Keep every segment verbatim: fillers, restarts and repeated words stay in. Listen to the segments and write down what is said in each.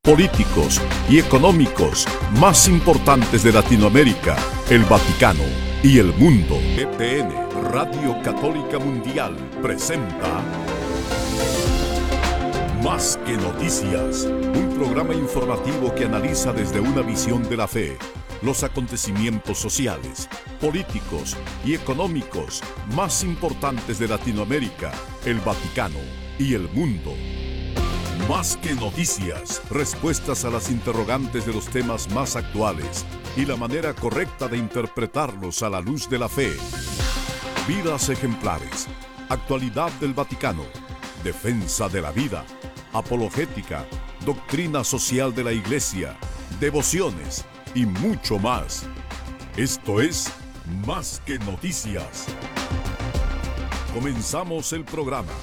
políticos y económicos más importantes de Latinoamérica, el Vaticano y el mundo. E P N, Radio Católica Mundial, presenta Más que Noticias, un programa informativo que analiza desde una visión de la fe los acontecimientos sociales, políticos y económicos más importantes de Latinoamérica, el Vaticano y el mundo. Más que noticias, respuestas a las interrogantes de los temas más actuales y la manera correcta de interpretarlos a la luz de la fe. Vidas ejemplares, actualidad del Vaticano, defensa de la vida, apologética, doctrina social de la Iglesia, devociones y mucho más. Esto es Más que Noticias. Comenzamos el programa.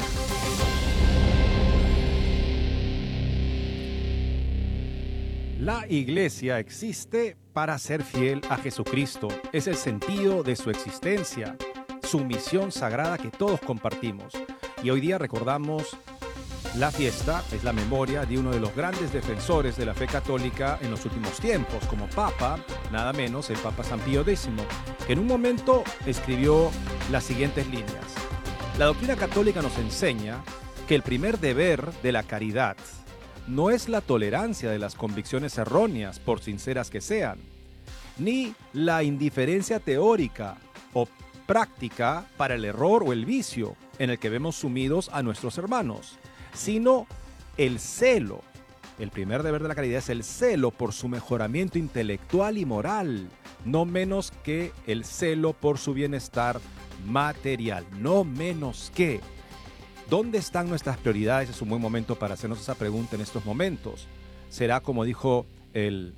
La Iglesia existe para ser fiel a Jesucristo. Es el sentido de su existencia, su misión sagrada que todos compartimos. Y hoy día recordamos la fiesta, es la memoria de uno de los grandes defensores de la fe católica en los últimos tiempos, como Papa, nada menos el Papa San Pío décimo, que en un momento escribió las siguientes líneas. La doctrina católica nos enseña que el primer deber de la caridad no es la tolerancia de las convicciones erróneas, por sinceras que sean, ni la indiferencia teórica o práctica para el error o el vicio en el que vemos sumidos a nuestros hermanos, sino el celo. El primer deber de la caridad es el celo por su mejoramiento intelectual y moral, no menos que el celo por su bienestar material, no menos que. ¿Dónde están nuestras prioridades? Es un buen momento para hacernos esa pregunta en estos momentos. ¿Será como dijo el,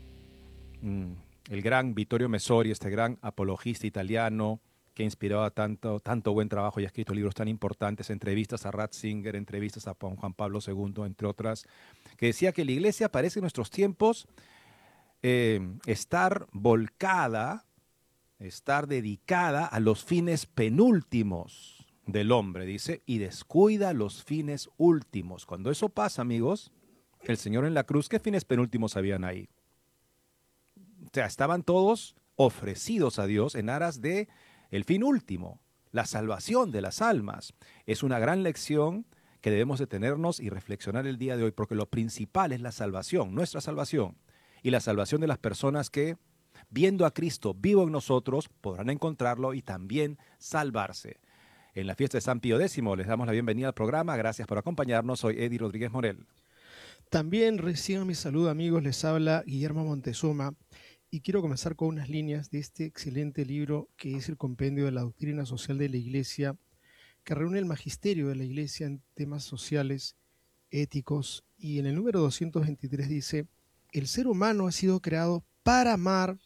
el gran Vittorio Messori, este gran apologista italiano que inspiraba tanto, tanto buen trabajo y ha escrito libros tan importantes, entrevistas a Ratzinger, entrevistas a Juan Pablo segundo, entre otras, que decía que la Iglesia parece en nuestros tiempos eh, estar volcada, estar dedicada a los fines penúltimos del hombre, dice, y descuida los fines últimos. Cuando eso pasa, amigos, el Señor en la cruz, ¿qué fines penúltimos habían ahí? O sea, estaban todos ofrecidos a Dios en aras de el fin último, la salvación de las almas. Es una gran lección que debemos detenernos y reflexionar el día de hoy, porque lo principal es la salvación, nuestra salvación, y la salvación de las personas que, viendo a Cristo vivo en nosotros, podrán encontrarlo y también salvarse. En la fiesta de San Pío décimo les damos la bienvenida al programa. Gracias por acompañarnos. Soy Eddie Rodríguez Morel. También reciban mi saludo, amigos. Les habla Guillermo Montezuma. Y quiero comenzar con unas líneas de este excelente libro que es el Compendio de la Doctrina Social de la Iglesia, que reúne el magisterio de la Iglesia en temas sociales, éticos. Y en el número doscientos veintitrés dice: el ser humano ha sido creado para amar